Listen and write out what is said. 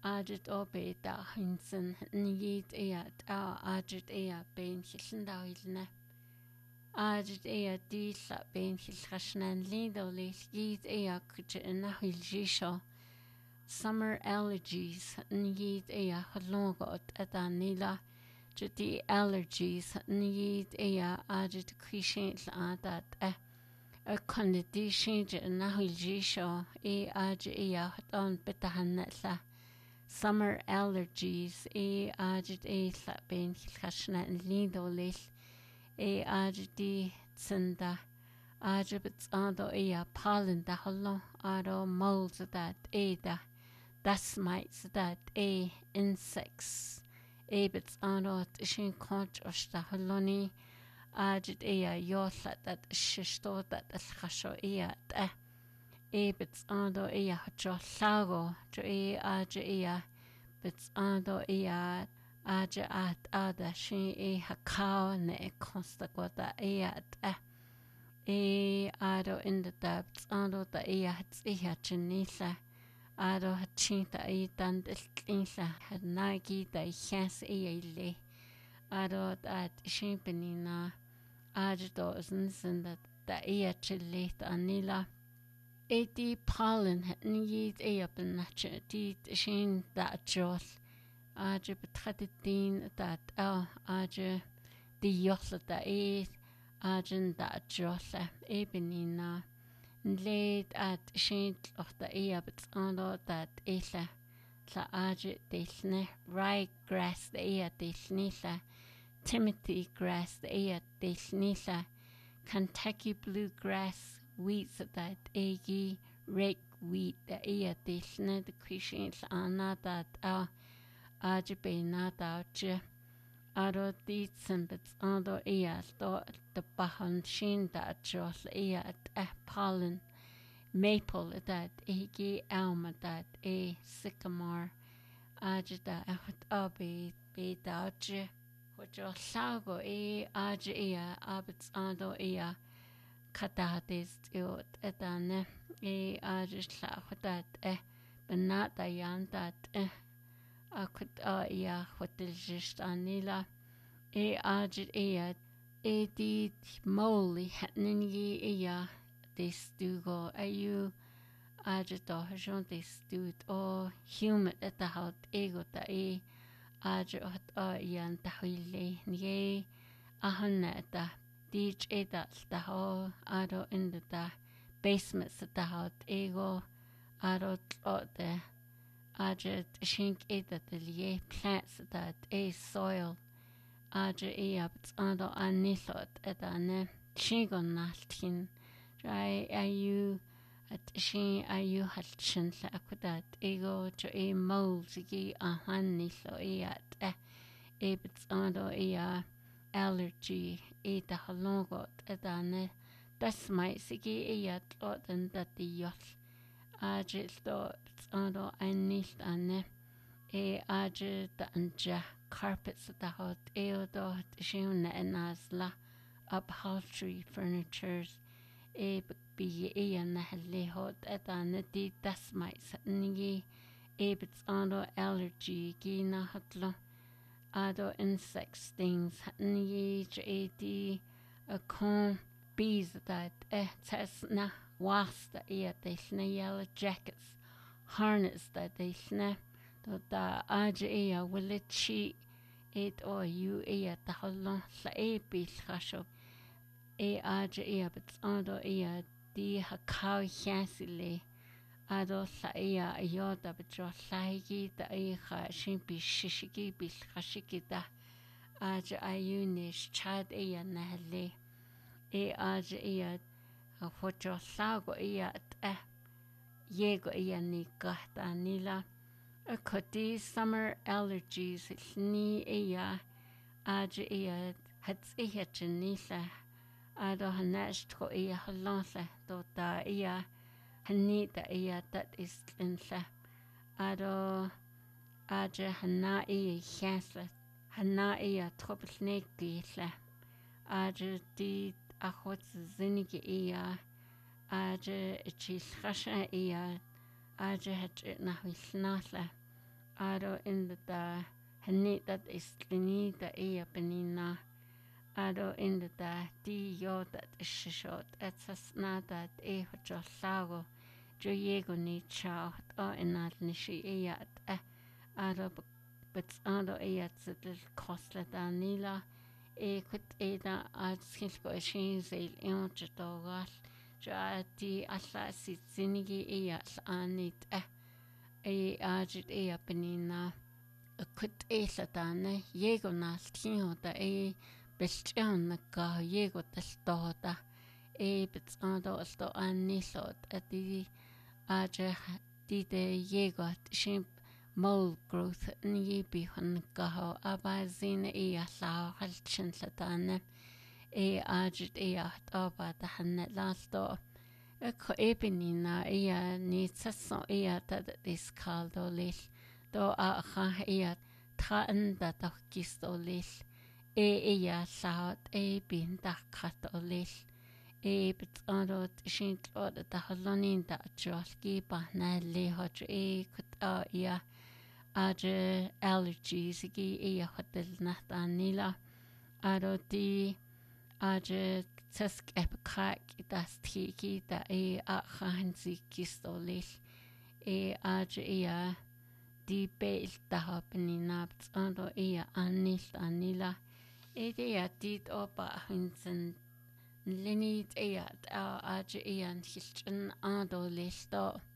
Ajit o beta hinsen nigit eat ajit ea ben hilnda hilne. Ajit ea dila ben hilchashnan lido git ea kuchina hiljisho. Summer allergies nigit ea halongot adanila. Jiti allergies nigit ea ajit krishin adat a condition na hiljisho ajit ea haton betahanetla. Summer allergies ajit la ben hilchashna lindo lil ajit tsenda ajit ando pollen da hallo aro molds that da das mites that insects bits ando shin conch osta halloni ajit yosla that shisto that khasho da bits ando hacho lago jo ajit bits ando aja at ada shi hakao ne consta gota ado in the depths ando da hats chinisa ado hachinta tan tlinsa nagi da has le ado at shimpenina aja and da chillit anila pollen nigit ben nacha shin da jol aja betradin dat aja yosla da aja da jolla benina late at shin of da bet ando dat ela la aja delne ryegrass da delnila Timothy grass da delnila Kentucky bluegrass wheat that egi rake wheat da delne the krishin ana that aja benata je aro ditsen bits ando sto the bahan shin da jos pollen maple that egi alma that sycamore aja da abe bedaje hojo sago aja abits ando katatis tiot etane aja that benata yan that akut hotel just anila ajit di moly hatningi destugo ayu ajit hajon destut o humid at the hot ego da ajit yan tahile ni ahaneta dich edat da ho ado in the basements at the hot ego ado the ajit shink edat the plants that soil ajit abts ando anilot etane shingon naltin try ayu at shin ayu halchin la akudat ego to molds gi ahanilo at abts ando allergy da halongot etane das mai sigi at oten that the yos ajit do ando anil ane ajit anja carpets at the hot eodot shun nasla upholstery furnitures be na hale hot at anati das mai satnigi bits ando allergy gina hatlo ado insect stings hatnigi a con bees that tesna wasp that they yellow jackets harness that they snap da aja will it chi or you ta halon la bil khasho aja but ando di hakau hasile ado sa yoda but jo saigi da kha shimpi shishigi bil khashiki da aja ayunish chad nahle aja hojo sago yego ni kahta nila a koti summer allergies ni aja hats chinisa ado hanash ko halonsa to da hanita that is insa ado aja hana hasla hana troublesnake aja di achot zinige aja chis khasha aja hat na hisnasla aro in the hanita is linita ea penina aro in the di yo that is short at sasna that e lago jo yego ni chao o enal nishi ea aro but aro ea zitl kosla danila e kut eda at skilko shin zeil eonchatogal ja di alla sit zinigi ea anit e ajit ea penina kut e latane yego nas tio da e belchon na ka yego testoda e bitsando sto anisot ati aje di de yego shimp mold growth ni bi hon ka abazin e la halchin latane e ajit e aba da hanne lasto ko e penina e ni tsaso e ta dis caldo lis do a ha e tra anda doch gistolis e saat e bin da katolis e bitsando shin klod da halonin da joski ba na le hot e kut ia age allergies gi e hotel na tanila aro di age tsk epkrak das tiki da e a hansi gistolis e age ia di bel da happenina bitsando ia anila Ea dit opa hinsen linit ea age ean hilchen ado listo